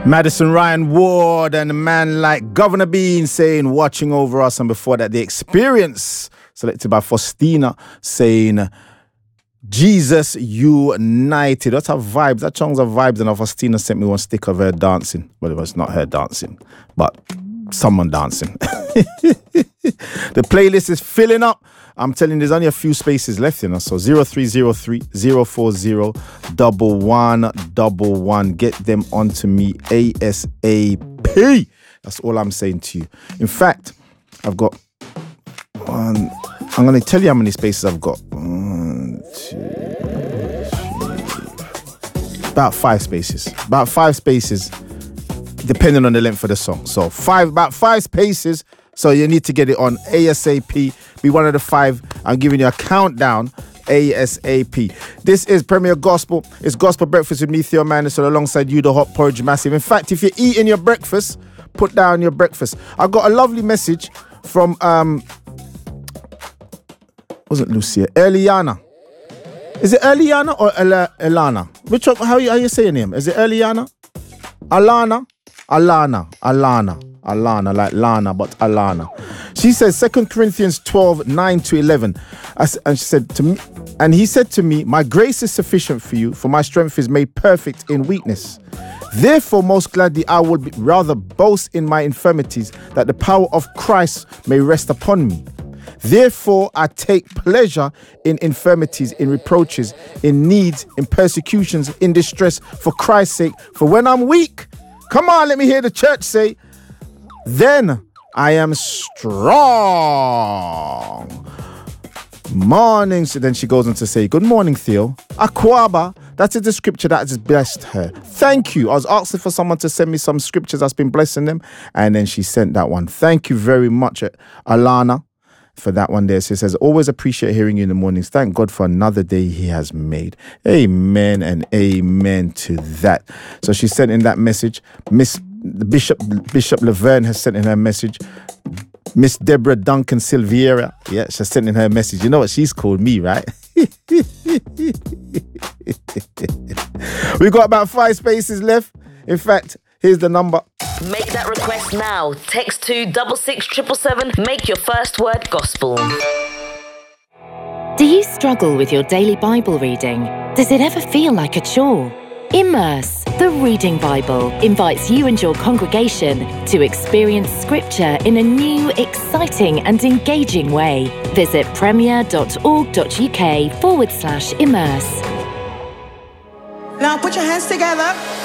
Madison Ryan Ward and a man like Governor Bean saying watching over us, and before that The Experience selected by Faustina saying Jesus United. That's our vibes. That song's are vibes, and Faustina sent me one stick of her dancing. Well, it was not her dancing, but someone dancing. The playlist is filling up. I'm telling you, there's only a few spaces left, you know. So 0303 040 1111. Get them onto me ASAP. That's all I'm saying to you. In fact, I've got one. I'm going to tell you how many spaces I've got. 1, 2, 3. About 5 spaces. About 5 spaces, depending on the length of the song. So about 5 spaces. So you need to get it on ASAP. Be one of the 5. I'm giving you a countdown ASAP. This is Premier Gospel. It's Gospel Breakfast with me, Theo Manderson, alongside you, the Hot Porridge Massive. In fact, if you're eating your breakfast, put down your breakfast. I got a lovely message from wasn't Lucia, Eliana. Is it Eliana or Elana? Which one, how you saying your name? Is it Eliana? Alana, like Lana, but Alana. She says 2 Corinthians 12, 9 to 11. And she said to me, and he said to me, my grace is sufficient for you, for my strength is made perfect in weakness. Therefore, most gladly, I will rather boast in my infirmities, that the power of Christ may rest upon me. Therefore, I take pleasure in infirmities, in reproaches, in needs, in persecutions, in distress, for Christ's sake. For when I'm weak, come on, let me hear the church say, then I am strong. Morning. So then she goes on to say, good morning, Theo. Akwaba. That is the scripture that has blessed her. Thank you. I was asking for someone to send me some scriptures that's been blessing them. And then she sent that one. Thank you very much, Alana, for that one there. She says, always appreciate hearing you in the mornings. Thank God for another day he has made. Amen and amen to that. So she sent in that message. Bishop Laverne has sent in her message. Miss Deborah Duncan Silviera, yeah, she sent in her message. You know what she's called me, right? We got about 5 spaces left. In fact, here's the number. Make that request now. Text to 66777. Make your first word gospel. Do you struggle with your daily Bible reading? Does it ever feel like a chore? Immerse, the Reading Bible, invites you and your congregation to experience Scripture in a new, exciting and engaging way. Visit premier.org.uk/immerse. Now put your hands together.